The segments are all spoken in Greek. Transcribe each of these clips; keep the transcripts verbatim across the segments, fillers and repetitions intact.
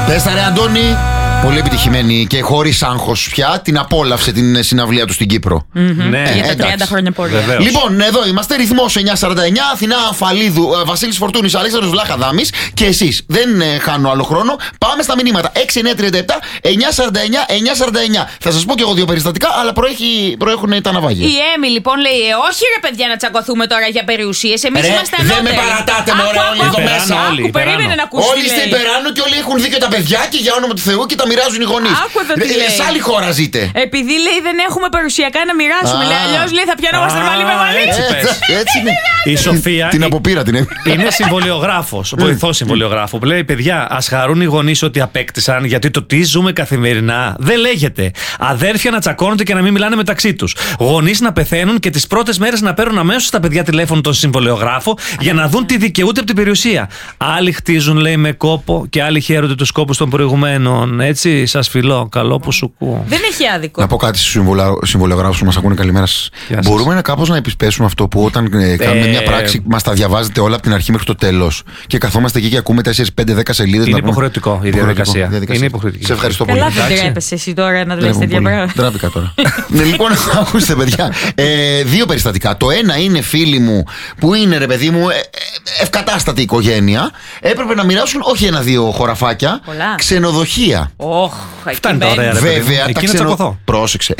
Πες τα ρε Αντώνη. Πολύ επιτυχημένη και χωρίς άγχος πια την απόλαυσε την συναυλία του στην Κύπρο. Mm-hmm. Ναι, ε, για τα τριάντα χρόνια πορεία. Λοιπόν, εδώ είμαστε. Ρυθμός εννιά σαράντα εννιά, Αθηνά Φαλίδου, Βασίλης Φορτούνης, Αλέξανδρος Βλάχα Δάμης. Και εσείς. Δεν ε, χάνω άλλο χρόνο. Πάμε στα μηνύματα. έξι εννιά τριάντα επτά εννιά σαράντα εννιά εννιά σαράντα εννιά. Θα σας πω και εγώ δύο περιστατικά, αλλά προέχει, προέχουν τα ναυάγια. Η Έμι λοιπόν λέει: ε, όχι ρε παιδιά να τσακωθούμε τώρα για περιουσίες. Εμείς είμαστε ανώτεροι. Δεν με παρατάτε, μωρέ, όλοι εδώ μέσα. Περίμενε να ακούσει. Όλοι είστε υπεράνω και όλοι έχουν δίκιο τα παιδιά και για όνομα του Θεού και τα μοιράζουν οι γονείς. Σε άλλη χώρα ζείτε. Επειδή λέει δεν έχουμε περιουσιακά να μοιράσουμε. Λέει, αλλιώς λέει θα πιανόμαστε πάλι με βαλίτσα. Έτσι είναι. Η Σοφία. Την αποπείρα την είναι συμβολιογράφος, βοηθός συμβολιογράφου. Που λέει: παιδιά, ας χαρούν οι γονείς ότι απέκτησαν, γιατί το τι ζούμε καθημερινά δεν λέγεται. Αδέρφια να τσακώνονται και να μην μιλάνε μεταξύ τους. Γονείς να πεθαίνουν και τις πρώτες μέρες να παίρνουν αμέσως τα παιδιά τηλέφωνο τον συμβολιογράφο για να δουν τι δικαιούται από την περιουσία. Άλλοι χτίζουν, λέει, με κόπο και άλλοι χαίρονται τους κόπους των προηγουμένων. Έτσι, σας φιλώ. Καλό που σου ακούω. Δεν έχει άδικο. Να πω κάτι στους συμβολιογράφους που μας ακούνε, καλημέρα σας. Μπορούμε να κάπως να επισπέσουμε αυτό που όταν ε, κάνουμε ε, μια πράξη μας τα διαβάζετε όλα από την αρχή μέχρι το τέλος και καθόμαστε εκεί και ακούμε τέσσερα πέντε δέκα σελίδες. Είναι υποχρεωτικό η διαδικασία. Είναι υποχρεωτική. Σε ευχαριστώ πολύ. Καλά, δεν τρέπεσαι εσύ τώρα να λες τέτοια πράγματα. Τράπηκα τώρα. Ναι, λοιπόν, ακούστε παιδιά. Ε, δύο περιστατικά. Το ένα είναι φίλοι μου που είναι, ρε παιδί μου, ε, ευκατάστατη οικογένεια. Έπρεπε να μοιράσουν όχι ένα-δύο χωραφάκια. Πολλά. Ξενοδοχεία. Oh, φτάνει τα ωραία, ρε παιδί. Βέβαια, εκεί τα ξενο... τσακωθώ. Πρόσεξε.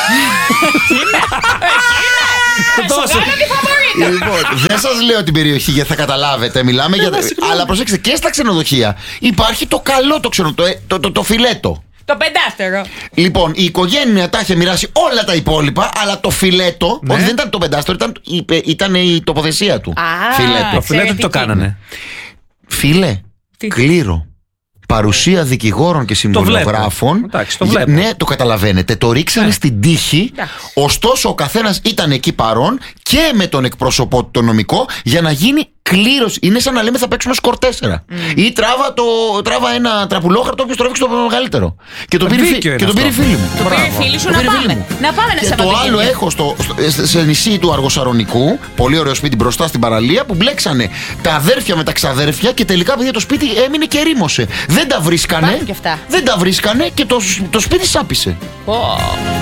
Λοιπόν, δεν σας λέω την περιοχή γιατί θα καταλάβετε. Μιλάμε για. Αλλά προσέξτε, και στα ξενοδοχεία υπάρχει το καλό το ξενο... το, το, το, το φιλέτο. Το πεντάστερο. Λοιπόν, η οικογένεια τα είχε μοιράσει όλα τα υπόλοιπα, αλλά το φιλέτο. Ναι. Όχι, δεν ήταν το πεντάστερο, ήταν, ήταν η τοποθεσία του. Α, φιλέτο. Το φιλέτο τι το κάνανε. Φίλε, τι? Κλήρο. Παρουσία δικηγόρων και συμβολογράφων. Το βλέπω. Ναι, το καταλαβαίνετε. Το ρίξανε ναι. στην τύχη. Εντάξει. Ωστόσο, ο καθένας ήταν εκεί παρόν και με τον εκπρόσωπό του το νομικό για να γίνει κλήρωση. Είναι σαν να λέμε θα παίξουμε σκορ τέσσερα. Mm. Ή τράβα, το, τράβα ένα τραπουλόχαρτο, όποιος τραβήξει το μεγαλύτερο. Και τον πήρε, και τον πήρε φίλη μου. Το πήρε φίλη σου, να πάμε. Να πάμε να και το άλλο έχω στο, στο, σε νησί του Αργοσαρονικού, πολύ ωραίο σπίτι μπροστά στην παραλία, που μπλέξανε τα αδέρφια με τα ξαδέρφια και τελικά παιδιά το σπίτι έμεινε και ρήμωσε. Δεν τα βρίσκανε. Και δεν τα βρίσκανε και το, το σπίτι σάπισε. Oh.